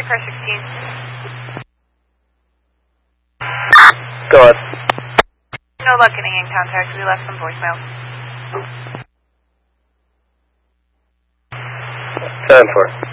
car 16. Go on. No luck getting in contact. We left some voicemail. 10-4.